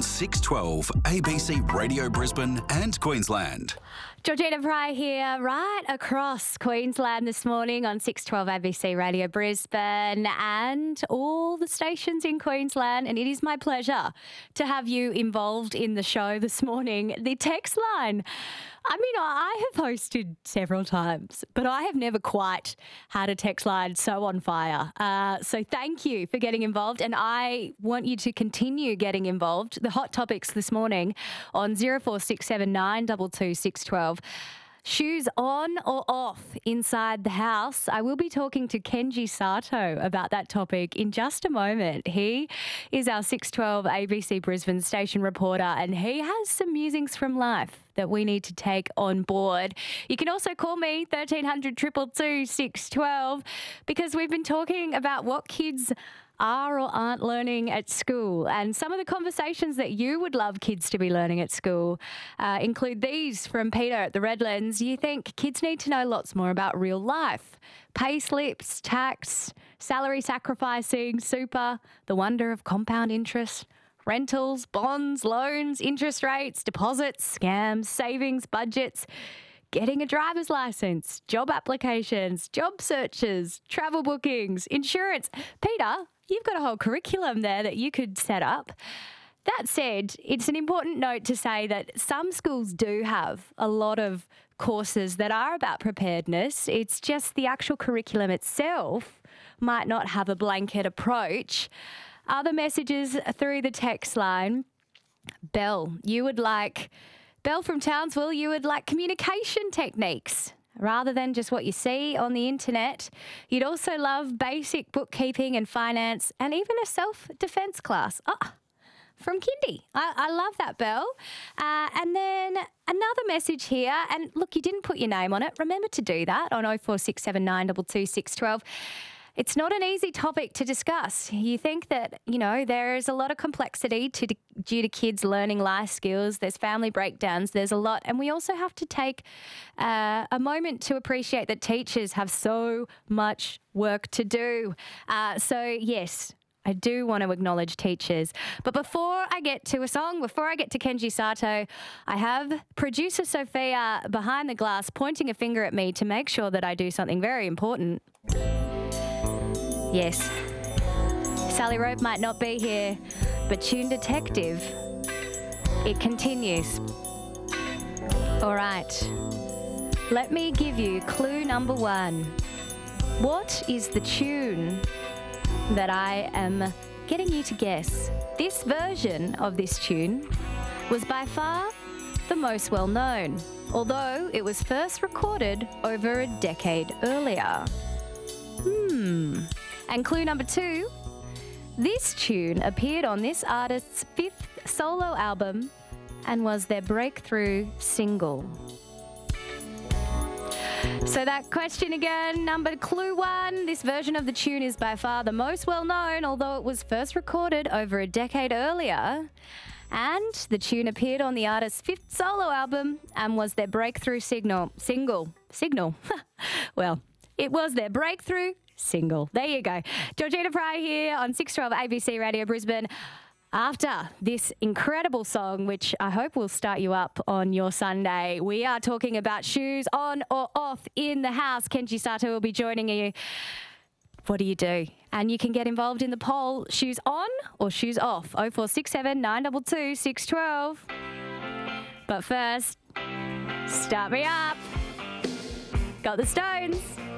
612 ABC Radio Brisbane and Queensland. Georgina Pry here, right across Queensland this morning on 612 ABC Radio Brisbane and all the stations in Queensland. And it is my pleasure to have you involved in the show this morning. The text line. I mean, I have hosted several times, but I have never quite had a text line so on fire. So thank you for getting involved, and I want you to continue getting involved. The hot topics this morning on 0467 222 612. Shoes on or off inside the house? I will be talking to Kenji Sato about that topic in just a moment. He is our 612 ABC Brisbane station reporter, and he has some musings from life that we need to take on board. You can also call me 1300 222 612 because we've been talking about what kids are or aren't learning at school, and some of the conversations that you would love kids to be learning at school include these from Peter at the Redlands. You think kids need to know lots more about real life, pay slips, tax, salary sacrificing, super, the wonder of compound interest, rentals, bonds, loans, interest rates, deposits, scams, savings, budgets, getting a driver's license, job applications, job searches, travel bookings, insurance. Peter, you've got a whole curriculum there that you could set up. That said, it's an important note to say that some schools do have a lot of courses that are about preparedness. It's just the actual curriculum itself might not have a blanket approach. Other messages through the text line. Belle from Townsville, you would like communication techniques rather than just what you see on the internet. You'd also love basic bookkeeping and finance and even a self-defense class. From Kindy. I love that, Belle. And then another message here, and look, you didn't put your name on it. Remember to do that on 0467 222 612. It's not an easy topic to discuss. You think that, there is a lot of complexity due to kids learning life skills. There's family breakdowns. There's a lot. And we also have to take a moment to appreciate that teachers have so much work to do. So, yes, I do want to acknowledge teachers. But before I get to a song, before I get to Kenji Sato, I have producer Sophia behind the glass pointing a finger at me to make sure that I do something very important. Yes, Sally Rope might not be here, but Tune Detective, it continues. All right, let me give you clue number one. What is the tune that I am getting you to guess? This version of this tune was by far the most well-known, although it was first recorded over a decade earlier. And clue number two, this tune appeared on this artist's 5th solo album and was their breakthrough single. So that question again, clue one, this version of the tune is by far the most well-known, although it was first recorded over a decade earlier. And the tune appeared on the artist's 5th solo album and was their breakthrough single. Well, it was their breakthrough single. There you go. Georgina Pry here on 612 ABC Radio Brisbane. After this incredible song, which I hope will start you up on your Sunday, we are talking about shoes on or off in the house. Kenji Sato will be joining you. What do you do? And you can get involved in the poll, shoes on or shoes off, 0467 222 612. But first, start me up. Got the Stones.